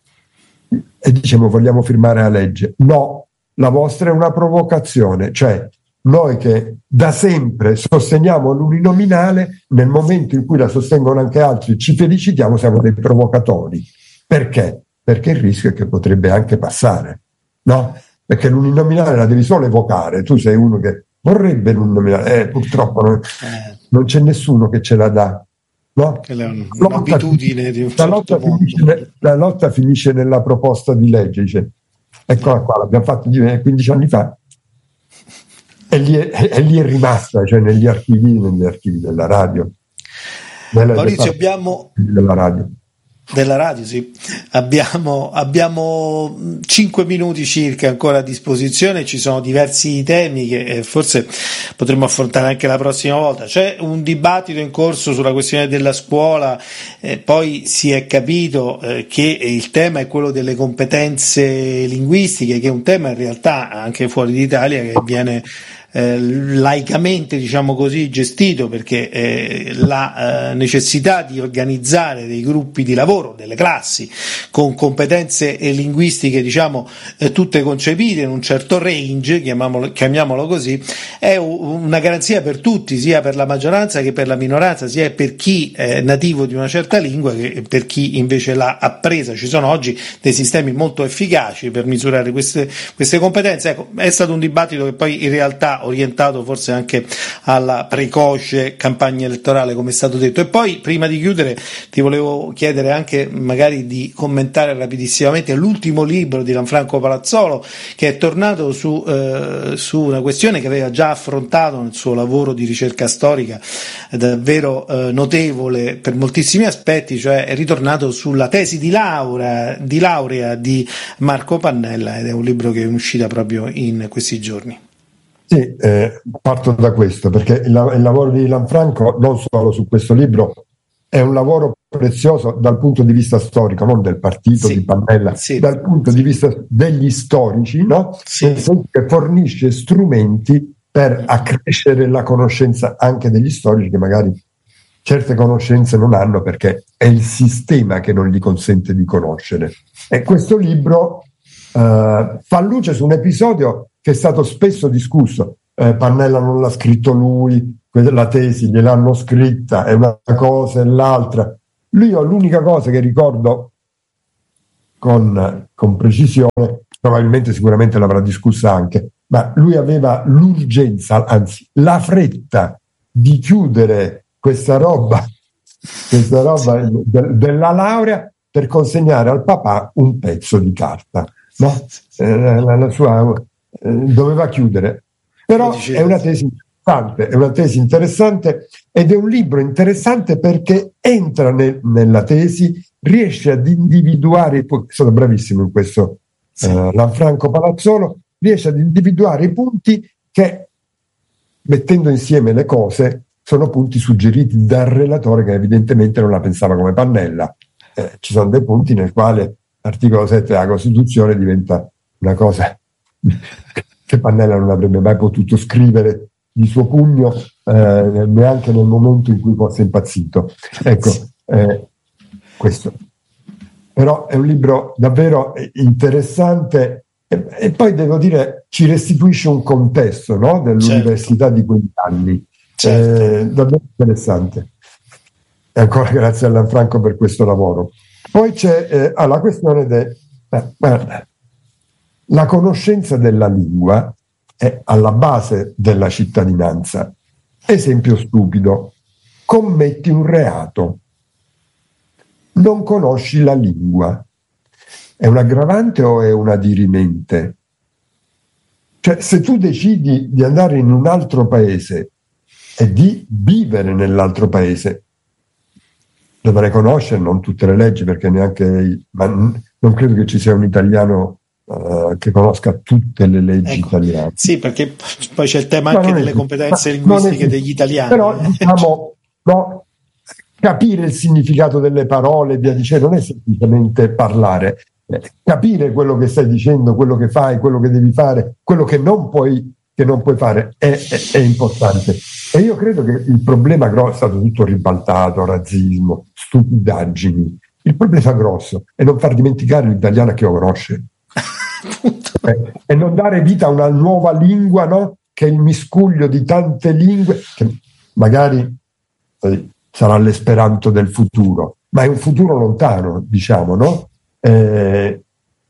E diciamo, vogliamo firmare la legge. No, la vostra è una provocazione, cioè noi che da sempre sosteniamo l'uninominale, nel momento in cui la sostengono anche altri, ci felicitiamo, siamo dei provocatori. Perché? Perché il rischio è che potrebbe anche passare, no? Perché l'uninominale la devi solo evocare, tu sei uno che vorrebbe l'uninominale, eh, purtroppo non, non c'è nessuno che ce la dà. No? Che è un, un'abitudine di un la, certo lotta mondo. finisce, la lotta finisce nella proposta di legge, dice, eccola qua, l'abbiamo fatto quindici anni fa e lì è, e lì è rimasta, cioè negli archivi, negli archivi della radio. Maurizio, abbiamo della radio. Della radio, sì. Abbiamo, abbiamo cinque minuti circa ancora a disposizione, ci sono diversi temi che eh, forse potremmo affrontare anche la prossima volta. C'è un dibattito in corso sulla questione della scuola, eh, poi si è capito eh, che il tema è quello delle competenze linguistiche, che è un tema in realtà anche fuori d'Italia che viene Eh, laicamente, diciamo così, gestito, perché eh, la eh, necessità di organizzare dei gruppi di lavoro, delle classi con competenze linguistiche, diciamo eh, tutte concepite in un certo range, chiamiamolo, chiamiamolo così, è una garanzia per tutti, sia per la maggioranza che per la minoranza, sia per chi è nativo di una certa lingua che per chi invece l'ha appresa. Ci sono oggi dei sistemi molto efficaci per misurare queste, queste competenze. Ecco, è stato un dibattito che poi in realtà orientato forse anche alla precoce campagna elettorale, come è stato detto. E poi, prima di chiudere, ti volevo chiedere anche magari di commentare rapidissimamente l'ultimo libro di Lanfranco Palazzolo, che è tornato su, eh, su una questione che aveva già affrontato nel suo lavoro di ricerca storica, davvero eh, notevole per moltissimi aspetti, cioè è ritornato sulla tesi di laurea, di laurea di Marco Pannella, ed è un libro che è in uscita proprio in questi giorni. Sì, eh, parto da questo, perché il, il lavoro di Lanfranco, non solo su questo libro, è un lavoro prezioso dal punto di vista storico, non del partito sì, di Pannella, sì, dal punto sì. di vista degli storici, no? Sì. Nel senso che fornisce strumenti per accrescere la conoscenza anche degli storici che magari certe conoscenze non hanno perché è il sistema che non gli consente di conoscere. E questo libro uh, fa luce su un episodio che è stato spesso discusso. Eh, Pannella non l'ha scritto lui, la tesi gliel'hanno scritta, è una cosa e l'altra. Lui, io l'unica cosa che ricordo con, con precisione, probabilmente sicuramente l'avrà discussa anche, ma lui aveva l'urgenza, anzi la fretta di chiudere questa roba, questa roba de, della laurea per consegnare al papà un pezzo di carta, no? Eh, la, la sua, eh, doveva chiudere. Però è una tesi interessante, è una tesi interessante ed è un libro interessante perché entra nel, nella tesi, riesce ad individuare, sono bravissimo in questo, sì. uh, Lanfranco Palazzolo, riesce ad individuare i punti che, mettendo insieme le cose, sono punti suggeriti dal relatore che evidentemente non la pensava come Pannella. Eh, ci sono dei punti nel quale l'articolo sette della Costituzione diventa una cosa che Pannella non avrebbe mai potuto scrivere di suo pugno, eh, neanche nel momento in cui fosse impazzito. Ecco, eh, questo. Però è un libro davvero interessante e, e poi devo dire ci restituisce un contesto, no? Dell'università, certo, di quegli anni. Certo. Eh, davvero interessante. E ancora grazie a Lanfranco per questo lavoro. Poi c'è eh, ah, la questione de, eh, guarda, la conoscenza della lingua è alla base della cittadinanza. Esempio stupido: commetti un reato, non conosci la lingua, è un aggravante o è una dirimente? Cioè, se tu decidi di andare in un altro paese e di vivere nell'altro paese, dovrai conoscere non tutte le leggi, perché neanche, ma non credo che ci sia un italiano Uh, che conosca tutte le leggi, ecco, italiane. Sì, perché poi c'è il tema anche delle competenze linguistiche degli italiani. Però diciamo, no, capire il significato delle parole, via dicendo, non è semplicemente parlare, eh, capire quello che stai dicendo, quello che fai, quello che devi fare, quello che non puoi, che non puoi fare è, è, è importante. E io credo che il problema grosso è stato tutto ribaltato: razzismo, stupidaggini. Il problema grosso è non far dimenticare l'italiano che lo conosce. Eh, e non dare vita a una nuova lingua, no? Che è il miscuglio di tante lingue, che magari eh, sarà l'esperanto del futuro, ma è un futuro lontano, diciamo, no? Eh,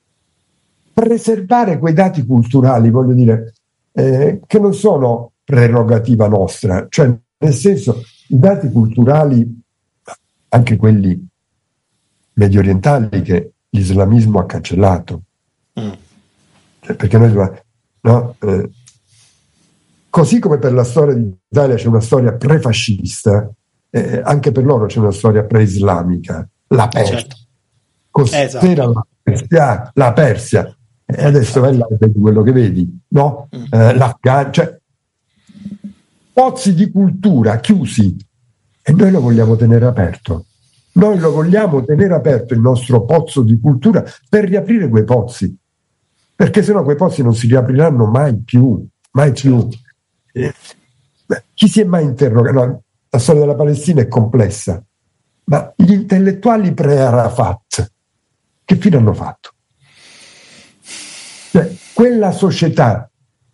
preservare quei dati culturali, voglio dire, eh, che non sono prerogativa nostra, cioè nel senso, i dati culturali, anche quelli medio orientali che l'islamismo ha cancellato. Mm. Perché noi, no, eh, così come per la storia d'Italia c'è una storia prefascista, eh, anche per loro c'è una storia pre-islamica, la Persia, certo. Costera, esatto. la, Persia, la Persia, e adesso vai là e vedi quello che vedi, no? Mm. Eh, l'Afghanistan, cioè pozzi di cultura chiusi, e noi lo vogliamo tenere aperto. Noi lo vogliamo tenere aperto il nostro pozzo di cultura per riaprire quei pozzi. Perché sennò quei pozzi non si riapriranno mai più, mai più. Eh, chi si è mai interrogato? No, la storia della Palestina è complessa, ma gli intellettuali pre-Arafat che fine hanno fatto? Cioè, quella società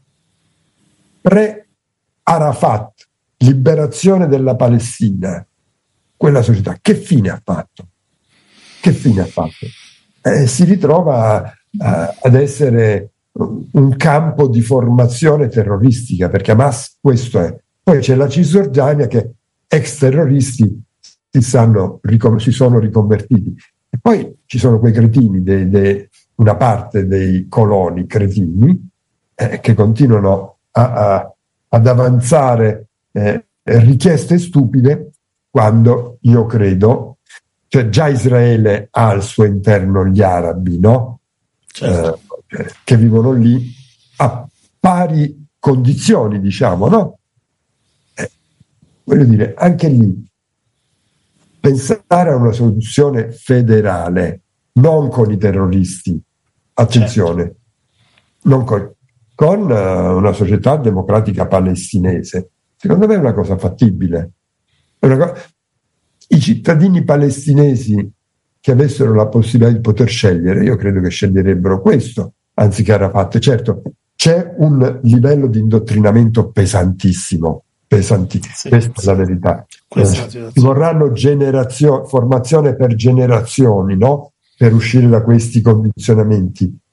pre-Arafat, liberazione della Palestina, quella società che fine ha fatto? Che fine ha fatto? Eh, si ritrova Uh, ad essere un campo di formazione terroristica, perché Hamas questo è. Poi c'è la Cisgiordania che ex terroristi si, sanno, ricom- si sono riconvertiti, e poi ci sono quei cretini, dei, dei, una parte dei coloni cretini eh, che continuano a, a, ad avanzare eh, richieste stupide, quando io credo, cioè già Israele ha al suo interno gli arabi, no? Certo. Eh, che vivono lì a pari condizioni, diciamo, no? Eh, voglio dire, anche lì pensare a una soluzione federale, non con i terroristi, attenzione, certo. non con, con uh, una società democratica palestinese, secondo me è una cosa fattibile. È una co- I cittadini palestinesi che avessero la possibilità di poter scegliere, io credo che sceglierebbero questo anziché Arafat. Certo, c'è un livello di indottrinamento pesantissimo, pesantissimo, sì, questa sì, è la verità. Eh, ci vorranno generazioni, formazione per generazioni, no? Per uscire da questi condizionamenti.